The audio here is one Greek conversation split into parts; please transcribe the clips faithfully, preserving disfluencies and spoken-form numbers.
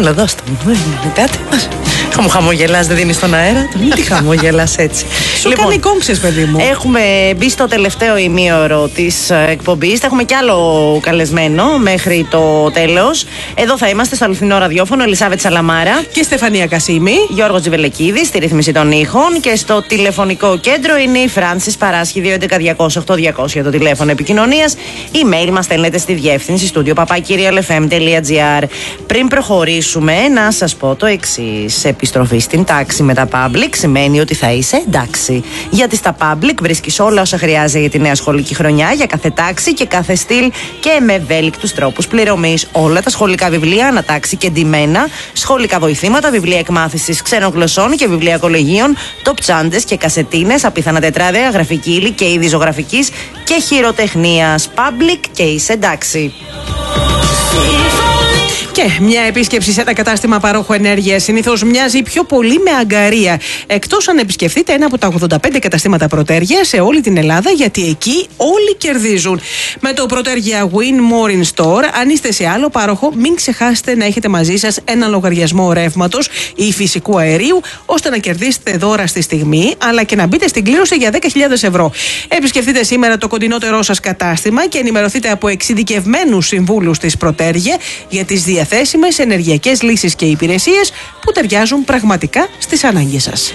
Έλα, δώστε μου. Κάτι μας. Μου χαμογελάς, δεν δίνεις στον αέρα. Τι χαμογελάς έτσι. Σου λοιπόν, κάνει κόμψες, παιδί μου. Έχουμε μπει στο τελευταίο ημίωρο της εκπομπής. Θα έχουμε κι άλλο καλεσμένο μέχρι το τέλος. Εδώ θα είμαστε στο αληθινό ραδιόφωνο. Ελισάβετ Σαλαμάρα και Στεφανία Κασίμη. Γιώργος Τζιβελεκίδης στη ρύθμιση των ήχων. Και στο τηλεφωνικό κέντρο είναι η Φράνσις Παράσχη. Δύο έντεκα διακόσια οκτώ διακόσια το τηλέφωνο επικοινωνίας. Email μας στέλνετε στη διεύθυνση στούντιο παπάκι ελ εφ εμ τελεία τζι άρ. Πριν προχωρήσουμε, να σας πω το εξής. Επιστροφή στην τάξη με τα public σημαίνει ότι θα είσαι εντάξει. Γιατί στα public βρίσκεις όλα όσα χρειάζεται για τη νέα σχολική χρονιά, για κάθε τάξη και κάθε στυλ και με ευέλικτους τρόπους πληρωμής. Όλα τα σχολικά βιβλία, ανατάξει και ντυμένα, σχολικά βοηθήματα, βιβλία εκμάθησης ξένων γλωσσών και βιβλία κολεγίων, τοπτσάντες και κασετίνες, απίθανα τετράδια, γραφική ύλη και είδη ζωγραφικής και χειροτεχνίας. Public και είσαι εντάξει. Και μια επίσκεψη σε ένα κατάστημα παρόχου ενέργειας συνήθως μοιάζει πιο πολύ με αγκαρία. Εκτός αν επισκεφτείτε ένα από τα ογδόντα πέντε καταστήματα Πρωτέργεια σε όλη την Ελλάδα, γιατί εκεί όλοι κερδίζουν. Με το Πρωτέργεια Win More in Store, αν είστε σε άλλο πάροχο, μην ξεχάσετε να έχετε μαζί σας ένα λογαριασμό ρεύματος ή φυσικού αερίου, ώστε να κερδίσετε δώρα στη στιγμή, αλλά και να μπείτε στην κλήρωση για δέκα χιλιάδες ευρώ. Επισκεφτείτε σήμερα το κοντινότερό σας κατάστημα και ενημερωθείτε από εξειδικευμένους συμβούλους της Πρωτέργεια για τις διαθέσιμες ενεργειακές λύσεις και υπηρεσίες που ταιριάζουν πραγματικά στις ανάγκες σας.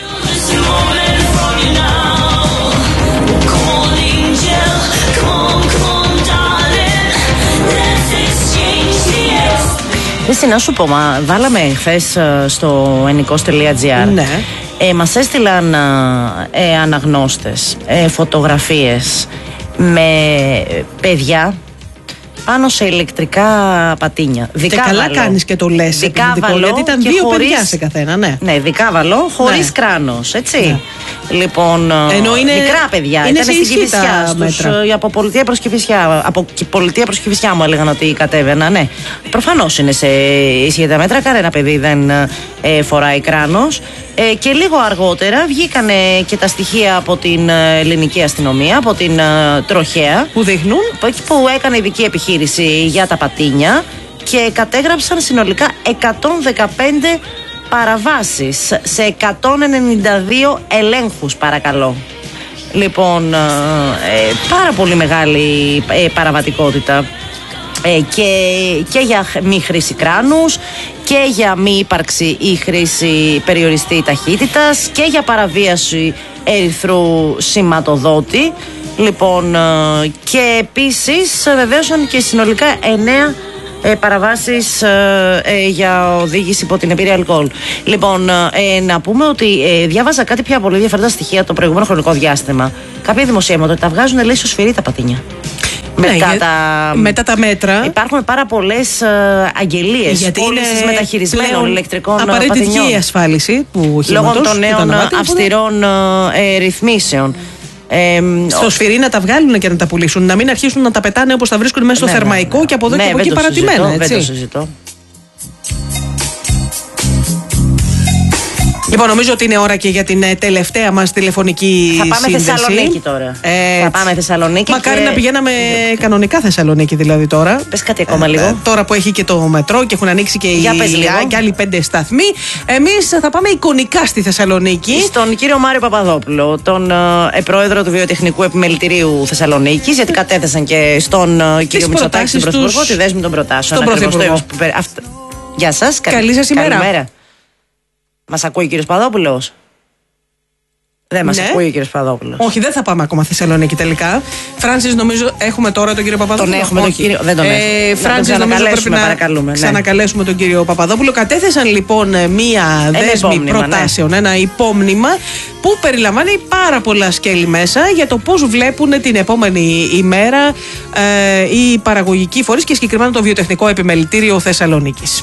Εσύ να σου πω, μα βάλαμε χθες στο ενικός τελεία τζι άρ. Ναι. Ε, μας έστειλαν ε, αναγνώστες ε, φωτογραφίες με παιδιά πάνω σε ηλεκτρικά πατίνια. Και καλά κάνεις και το λες. Δικάβαλο, γιατί ήταν δύο χωρίς, παιδιά σε καθένα, ναι. Ναι, δικάβαλο, χωρίς ναι. κράνος, έτσι. Ναι. Λοιπόν, ενώ είναι, μικρά παιδιά, είναι ήταν στην Κηφισιά στους, από πολιτεία προς Κηφισιά. Από πολιτεία προς Κηφισιά μου έλεγαν ότι κατέβαινα, ναι. Προφανώς είναι σε ισχυρά τα μέτρα, κανένα παιδί δεν ε, φοράει κράνος. Ε, και λίγο αργότερα βγήκανε και τα στοιχεία από την ελληνική αστυνομία, από την ε, τροχέα, που δείχνουν που έκανε ειδική επιχείρηση για τα πατίνια και κατέγραψαν συνολικά εκατόν δεκαπέντε παραβάσεις σε εκατόν ενενήντα δύο ελέγχους, παρακαλώ. Λοιπόν, ε, πάρα πολύ μεγάλη ε, παραβατικότητα. Ε, και, και για μη χρήση κράνους και για μη ύπαρξη ή χρήση περιοριστή ταχύτητας και για παραβίαση ερυθρού σηματοδότη. Λοιπόν, ε, και επίσης βεβαίωσαν και συνολικά εννέα ε, παραβάσεις ε, ε, για οδήγηση υπό την επίρρεια αλκοόλ. Λοιπόν, ε, να πούμε ότι ε, διάβαζα κάτι πια πολύ ενδιαφέροντα στοιχεία το προηγούμενο χρονικό διάστημα. Κάποια δημοσιεύματα ότι τα βγάζουν, λέει, στο σφυρί τα πατίνια. Ναι, μετά, για, τα, μετά τα μέτρα υπάρχουν πάρα πολλές uh, αγγελίες πώλησης μεταχειρισμένων ηλεκτρικών απαραίτητη πατινιών. Απαραίτητη η ασφάλιση του οχήματος λόγω των νέων αυστηρών ε, ρυθμίσεων. Ε, στο ο... σφυρί να τα βγάλουν και να τα πουλήσουν, να μην αρχίσουν να τα πετάνε όπως τα βρίσκουν μέσα στο ναι, θερμαϊκό ναι, ναι. και από εδώ ναι, και από εκεί παρατημένα. Συζητώ, έτσι. Δεν το συζητώ. Λοιπόν, νομίζω ότι είναι ώρα και για την τελευταία μας τηλεφωνική θα πάμε σύνδεση. Θεσσαλονίκη τώρα. Ε, θα πάμε Θεσσαλονίκη. Μακάρι και... να πηγαίναμε yeah. κανονικά Θεσσαλονίκη δηλαδή τώρα. Πες κάτι ακόμα ε, λίγο. Ε, τώρα που έχει και το μετρό και έχουν ανοίξει και, για οι... και άλλοι πέντε σταθμοί. Εμείς θα πάμε εικονικά στη Θεσσαλονίκη. Στον κύριο Μάριο Παπαδόπουλο, τον ε, πρόεδρο του Βιοτεχνικού Επιμελητηρίου Θεσσαλονίκης, γιατί κατέθεσαν και στον ε, κύριο Μητσοτάκη, τον Πρωθυπουργό, τη δέσμη των προτάσεων. Στον Πρωθυπουργό. Γεια σας. Καλή σας ημέρα. Μας ακούει ο κύριος Παπαδόπουλος? Δεν μας ναι. ακούει ο κύριος Παπαδόπουλος. Όχι, δεν θα πάμε ακόμα Θεσσαλονίκη τελικά. Φράνσις, νομίζω έχουμε τώρα τον κύριο Παπαδόπουλο. Τον έχουμε, τον κύριο, δεν τον έχουμε. Ε, Φράνσις, νομίζω πρέπει να παρακαλούμε, ναι. ξανακαλέσουμε τον κύριο Παπαδόπουλο. Κατέθεσαν λοιπόν μία ένα δέσμη υπόμνημα, προτάσεων, ναι. ένα υπόμνημα που περιλαμβάνει πάρα πολλά σκέλη μέσα για το πώς βλέπουν την επόμενη ημέρα ε, οι παραγωγικοί φορείς και συγκεκριμένα το Βιοτεχνικό Επιμελητήριο Θεσσαλονίκης.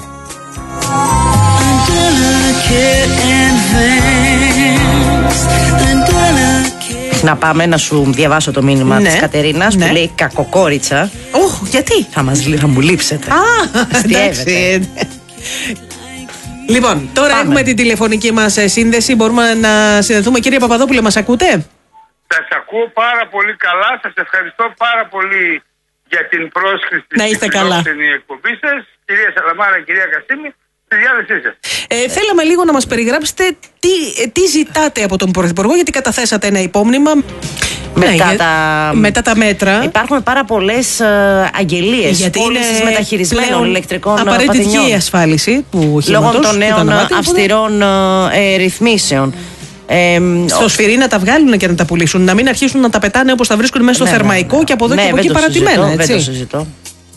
Να πάμε να σου διαβάσω το μήνυμα ναι, της Κατερίνας ναι. που λέει κακοκόριτσα. Όχ, γιατί? Θα, μας, θα μου λείψετε. Α, εντάξει. Λοιπόν, τώρα πάμε. Έχουμε την τηλεφωνική μας σύνδεση. Μπορούμε να συνδεθούμε. Κύριε Παπαδόπουλε, μας ακούτε? Σας ακούω πάρα πολύ καλά. Σας ευχαριστώ πάρα πολύ για την πρόσκληση να είστε καλά στην εκπομπή σας. Κυρία Σαλαμάρα, κυρία Κασίμη. στη διάθεσή σας. Ε, θέλαμε λίγο να μας περιγράψετε τι, τι ζητάτε από τον Πρωθυπουργό, γιατί καταθέσατε ένα υπόμνημα. Μετά, ναι, τα... μετά τα μέτρα. Υπάρχουν πάρα πολλές uh, αγγελίες πώλησης μεταχειρισμένων ηλεκτρικών πατινιών. Απαραίτητη η ασφάλιση του οχήματος. Λόγω των νέων αυστηρών ε, ρυθμίσεων. Ε, στο σφυρί να τα βγάλουν και να τα πουλήσουν. Να μην αρχίσουν να τα πετάνε όπως τα βρίσκουν μέσα στο ναι, θερμαϊκό ναι, και από εδώ ναι, και από εκεί παρατημένα. Συζητώ, έτσι. Δεν το συζητώ.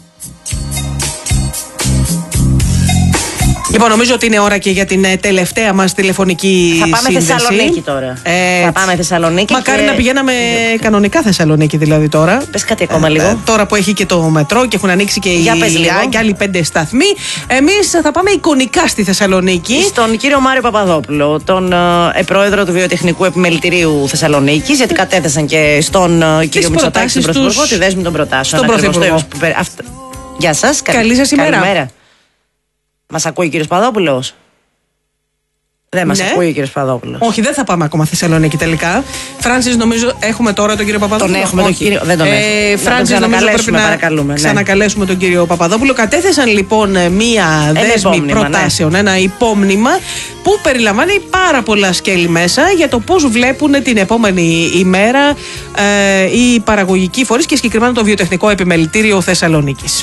Λοιπόν, νομίζω ότι είναι ώρα και για την τελευταία μας τηλεφωνική θα πάμε σύνδεση. Θεσσαλονίκη τώρα. Ε, θα πάμε Θεσσαλονίκη. Μακάρι και... να πηγαίναμε κανονικά Θεσσαλονίκη δηλαδή τώρα. Πες κάτι ακόμα ε, λίγο. Ε, τώρα που έχει και το μετρό και έχουν ανοίξει και, οι... και άλλοι πέντε σταθμοί. Εμείς θα πάμε εικονικά στη Θεσσαλονίκη. Στον κύριο Μάριο Παπαδόπουλο, τον ε, πρόεδρο του Βιοτεχνικού Επιμελητηρίου Θεσσαλονίκης, γιατί κατέθεσαν και στον ε, κύριο Μητσοτάκη, τον Πρωθυπουργό, τη δέσμη των προτάσεων. Στον Πρωθυπουργό. Γεια σας. Καλή σας ημέρα. Καλημέρα. Μας ακούει ο κύριος Παπαδόπουλος? Δεν μας ναι. ακούει ο κύριος Παπαδόπουλος. Όχι, δεν θα πάμε ακόμα Θεσσαλονίκη τελικά. Φράνσις, νομίζω έχουμε τώρα τον κύριο Παπαδόπουλο. Τον έχουμε, τον κύριο, δεν τον έχουμε. Ε, Φράνσις, νομίζω πρέπει να παρακαλούμε, ναι. ξανακαλέσουμε τον κύριο Παπαδόπουλο. Κατέθεσαν λοιπόν μία δέσμη υπόμνημα, προτάσεων, ναι. ένα υπόμνημα που περιλαμβάνει πάρα πολλά σκέλη μέσα για το πώς βλέπουν την επόμενη ημέρα ε, οι παραγωγικοί φορείς και συγκεκριμένα το Βιοτεχνικό Επιμελητήριο Θεσσαλονίκης.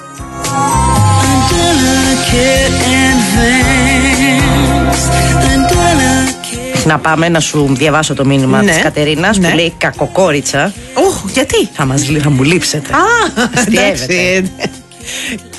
Να πάμε να σου διαβάσω το μήνυμα ναι. της Κατερίνας ναι. που λέει κακοκόριτσα. Όχ, γιατί? Θα μας θα μου λείψετε. Α, εντάξει.